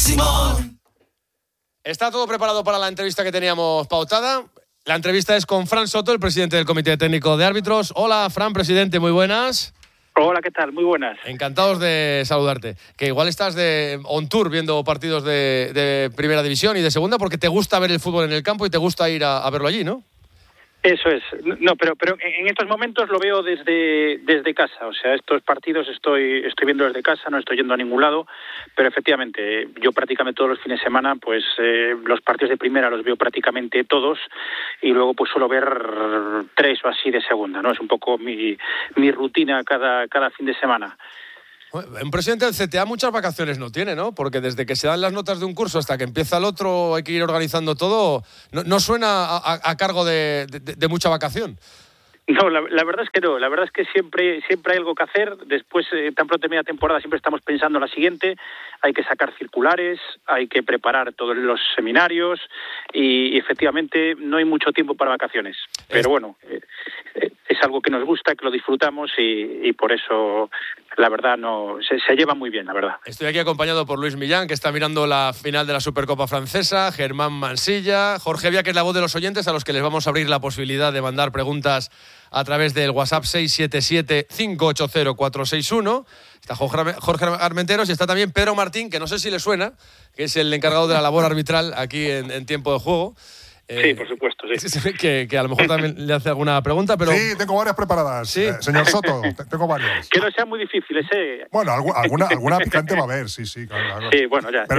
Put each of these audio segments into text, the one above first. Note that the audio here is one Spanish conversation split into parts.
Simón. Está todo preparado para la entrevista que teníamos pautada. La entrevista es con Fran Soto, el presidente del Comité Técnico de Árbitros. Hola, Fran, presidente, muy buenas. Hola, ¿qué tal? Muy buenas. Encantados de saludarte. Que igual estás on tour viendo partidos de Primera División y de Segunda porque te gusta ver el fútbol en el campo y te gusta ir a verlo allí, ¿no? Eso es. No, pero en estos momentos lo veo desde casa. O sea, estos partidos estoy viendo desde casa, no estoy yendo a ningún lado. Pero efectivamente, yo prácticamente todos los fines de semana, pues los partidos de primera los veo prácticamente todos y luego pues suelo ver 3 o así de segunda, ¿no? Es un poco mi rutina cada fin de semana. Un presidente del CTA muchas vacaciones no tiene, ¿no? Porque desde que se dan las notas de un curso hasta que empieza el otro hay que ir organizando todo. No suena a cargo de mucha vacación. No, la verdad es que no. La verdad es que siempre hay algo que hacer. Después, tan pronto termina temporada, siempre estamos pensando en la siguiente. Hay que sacar circulares, hay que preparar todos los seminarios y efectivamente no hay mucho tiempo para vacaciones. Pero bueno, es algo que nos gusta, que lo disfrutamos y por eso, la verdad, no se lleva muy bien, la verdad. Estoy aquí acompañado por Luis Millán, que está mirando la final de la Supercopa Francesa, Germán Mansilla, Jorge Vía, que es la voz de los oyentes, a los que les vamos a abrir la posibilidad de mandar preguntas a través del WhatsApp 677-580-461. Está Jorge Armenteros y está también Pedro Martín, que no sé si le suena, que es el encargado de la labor arbitral aquí en tiempo de juego. Sí, por supuesto, sí. Que a lo mejor también le hace alguna pregunta, pero... Sí, tengo varias preparadas, ¿sí? Señor Soto, tengo varias. Que no sean muy difíciles, ¿eh? Bueno, alguna picante va a haber, sí, claro. Sí, bueno, ya.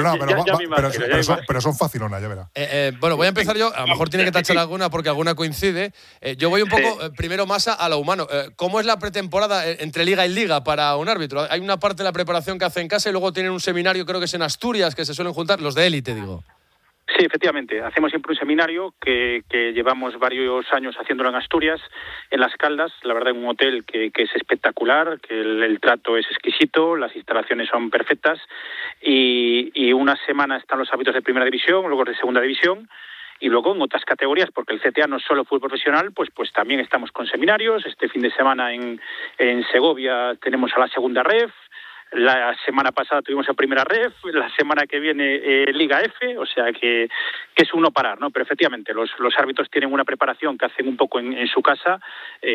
Pero son facilonas, ya verá. Bueno, voy a empezar yo, a lo mejor tiene que tachar alguna porque alguna coincide. Yo voy un poco, primero más a lo humano. ¿Cómo es la pretemporada entre liga y liga para un árbitro? Hay una parte de la preparación que hace en casa y luego tienen un seminario, creo que es en Asturias, que se suelen juntar, los de élite, digo. Sí, efectivamente. Hacemos siempre un seminario que llevamos varios años haciéndolo en Asturias, en Las Caldas, la verdad, en un hotel que es espectacular, que el trato es exquisito, las instalaciones son perfectas y una semana están los árbitros de Primera División, luego de Segunda División y luego en otras categorías, porque el CTA no es solo fútbol profesional, pues también estamos con seminarios. Este fin de semana en Segovia tenemos a la Segunda Ref. La semana pasada tuvimos a Primera Ref, la semana que viene Liga F, o sea que es un no parar, ¿no? Pero efectivamente los árbitros tienen una preparación que hacen un poco en su casa,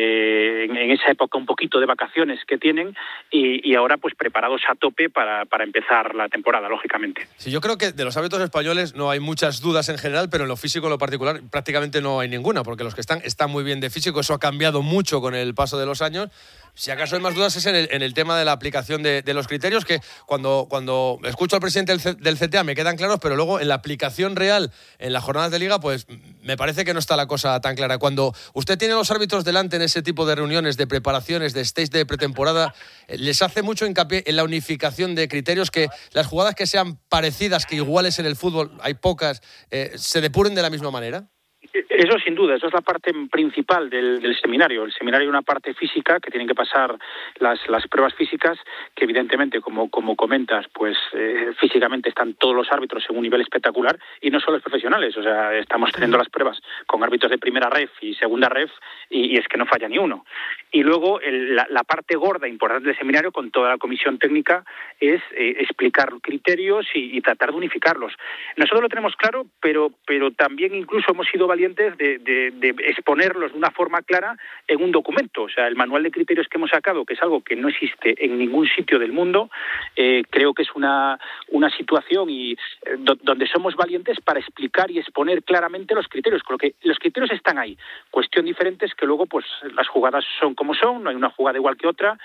en esa época un poquito de vacaciones que tienen y ahora pues preparados a tope para empezar la temporada, lógicamente. Sí, yo creo que de los árbitros españoles no hay muchas dudas en general, pero en lo físico, en lo particular, prácticamente no hay ninguna, porque los que están muy bien de físico, eso ha cambiado mucho con el paso de los años. Si acaso hay más dudas es en el tema de la aplicación de los criterios, que cuando escucho al presidente del CTA me quedan claros, pero luego en la aplicación real, en las jornadas de liga, pues me parece que no está la cosa tan clara. Cuando usted tiene a los árbitros delante en ese tipo de reuniones, de preparaciones, de stage de pretemporada, les hace mucho hincapié en la unificación de criterios, que las jugadas que sean parecidas, que iguales en el fútbol, hay pocas, se depuren de la misma manera. Eso sin duda, eso es la parte principal del seminario. El seminario hay una parte física que tienen que pasar las pruebas físicas, que evidentemente, como comentas, pues físicamente están todos los árbitros en un nivel espectacular y no solo los profesionales. O sea, estamos teniendo las pruebas con árbitros de Primera Ref y Segunda Ref y es que no falla ni uno. Y luego la parte gorda, importante del seminario, con toda la comisión técnica, es explicar criterios y tratar de unificarlos. Nosotros lo tenemos claro, pero también incluso hemos sido valientes de exponerlos de una forma clara en un documento. O sea, el manual de criterios que hemos sacado, que es algo que no existe en ningún sitio del mundo, creo que es una situación donde somos valientes para explicar y exponer claramente los criterios. Creo que los criterios están ahí. Cuestión diferente es que luego pues las jugadas son como son, no hay una jugada igual que otra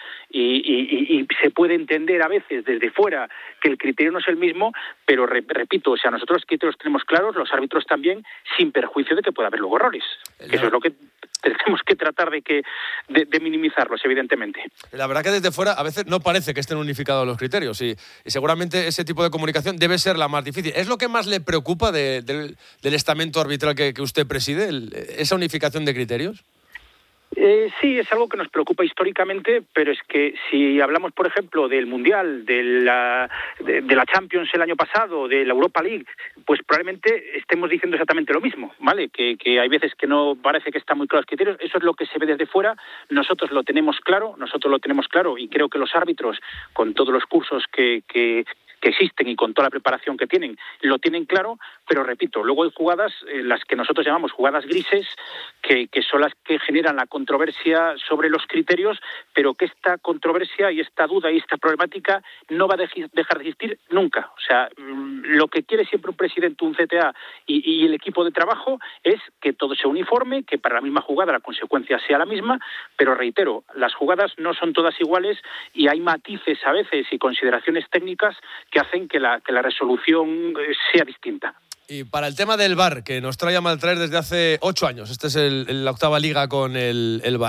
y se puede entender a veces desde fuera que el criterio no es el mismo, pero repito, o sea, nosotros los criterios tenemos claros, los árbitros también, sin perjuicio de que pueda haber luego errores. Eso es lo que tenemos que tratar de minimizarlos, evidentemente. La verdad que desde fuera a veces no parece que estén unificados los criterios y seguramente ese tipo de comunicación debe ser la más difícil. ¿Es lo que más le preocupa del estamento arbitral que usted preside, esa unificación de criterios? Sí, es algo que nos preocupa históricamente, pero es que si hablamos, por ejemplo, del Mundial, de la Champions el año pasado, de la Europa League, pues probablemente estemos diciendo exactamente lo mismo, ¿vale? Que hay veces que no parece que están muy claros los criterios. Eso es lo que se ve desde fuera. Nosotros lo tenemos claro y creo que los árbitros, con todos los cursos que que existen y con toda la preparación que tienen, lo tienen claro, pero repito, luego hay jugadas, las que nosotros llamamos jugadas grises, que son las que generan la controversia sobre los criterios, pero que esta controversia y esta duda y esta problemática no va a dejar de existir nunca. O sea, lo que quiere siempre un presidente, un CTA y el equipo de trabajo es que todo sea uniforme, que para la misma jugada la consecuencia sea la misma, pero reitero, las jugadas no son todas iguales y hay matices a veces y consideraciones técnicas que hacen que la resolución sea distinta. Y para el tema del VAR, que nos trae a maltraer desde hace 8 años, esta es la octava liga con el VAR.